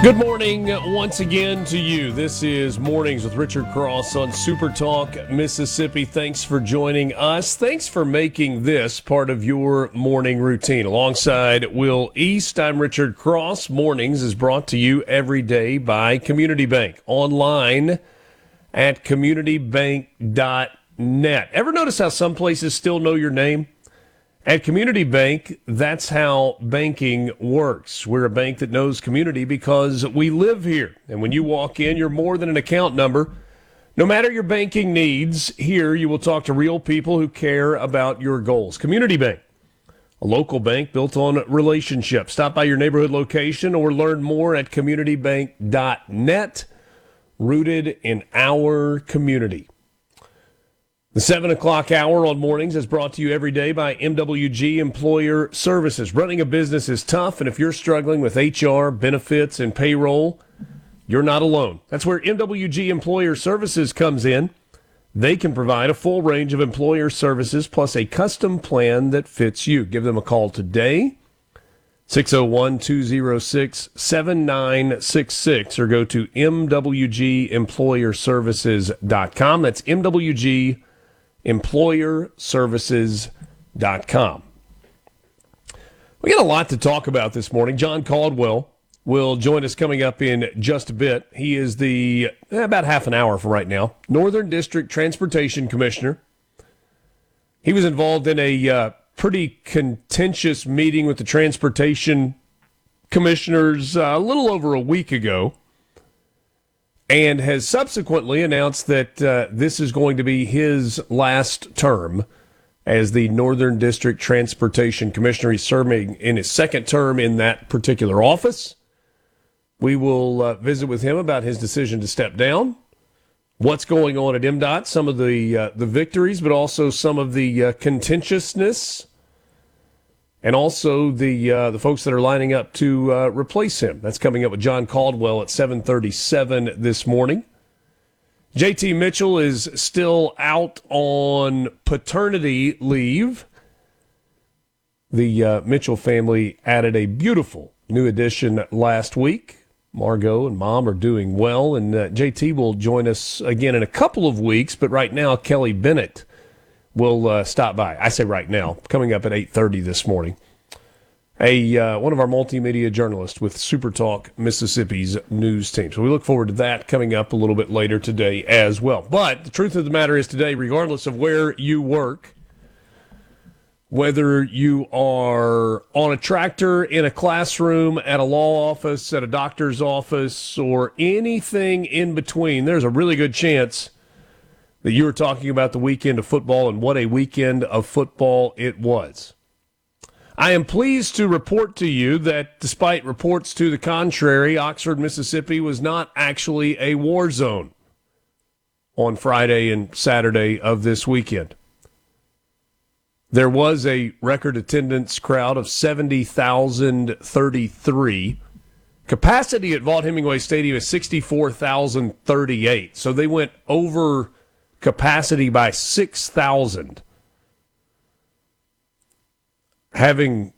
Good morning once again to you. This is Mornings with Richard Cross on Super Talk Mississippi. Thanks for joining us. Thanks for making this part of your morning routine. Alongside Will East, I'm Richard Cross. Mornings is brought to you every day by Community Bank. Online at communitybank.net. Ever notice how some places still know your name? At Community Bank, that's how banking works. We're a bank that knows community because we live here. And when you walk in, you're more than an account number. No matter your banking needs, here you will talk to real people who care about your goals. Community Bank, a local bank built on relationships. Stop by your neighborhood location or learn more at communitybank.net, rooted in our community. The 7 o'clock hour on mornings is brought to you every day by MWG Employer Services. Running a business is tough, and if you're struggling with HR, benefits, and payroll, you're not alone. That's where MWG Employer Services comes in. They can provide a full range of employer services plus a custom plan that fits you. Give them a call today, 601-206-7966, or go to mwgemployerservices.com. That's MWGemployerservices.com. We got a lot to talk about this morning. John Caldwell will join us coming up in just a bit. He is the, about half an hour from right now, Northern District Transportation Commissioner. He was involved in a pretty contentious meeting with the transportation commissioners a little over a week ago, and has subsequently announced that this is going to be his last term as the Northern District Transportation Commissioner. He's serving in his second term in that particular office. We will visit with him about his decision to step down, what's going on at MDOT, some of the victories, but also some of the contentiousness, and also the folks that are lining up to replace him. That's coming up with John Caldwell at 7:37 this morning. JT Mitchell is still out on paternity leave. The Mitchell family added a beautiful new addition last week. Margot and Mom are doing well, and JT will join us again in a couple of weeks, but right now Kelly Bennett will stop by. I say right now, coming up at 8:30 this morning. One of our multimedia journalists with Super Talk Mississippi's news team. So we look forward to that coming up a little bit later today as well. But the truth of the matter is today, regardless of where you work, whether you are on a tractor, in a classroom, at a law office, at a doctor's office, or anything in between, there's a really good chance that you were talking about the weekend of football, and what a weekend of football it was. I am pleased to report to you that despite reports to the contrary, Oxford, Mississippi was not actually a war zone on Friday and Saturday of this weekend. There was a record attendance crowd of 70,033. Capacity at Vaught Hemingway Stadium is 64,038. So they went over capacity by 6,000. Having